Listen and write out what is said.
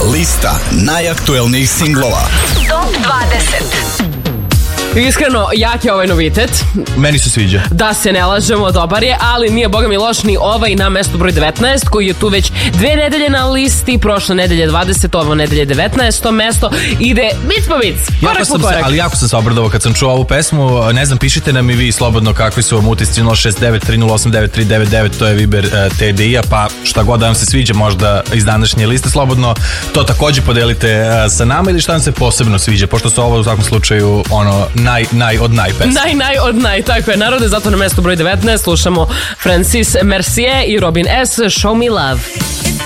Lista najaktuelnijih singlova. Top 20. Iskreno, jak je ovaj novitet. Meni se sviđa. Da se ne lažemo, dobar je, ali nije boga mi loš ni ovaj na mestu broj 19, koji je tu već 2 nedelje na listi, prošle nedelje 20, ovo nedelje 19. mesto. Ide bic po bic, korak po korak. Ali jako sam se obradovao kad sam čuo ovu pesmu. Ne znam, pišite nam i vi slobodno kakvi su vam utisci. 069 308 9399, to je Viber TDI-a, pa šta god da vam se sviđa možda iz današnje liste, slobodno to takođe podelite sa nama, ili šta vam se posebno sviđa, pošto su ovo u svakom slučaju naj od naj pesma. Naj od naj, tako je, narode, zato na mestu broj 19 slušamo Francis Mercier i Robin S. Show Me Love.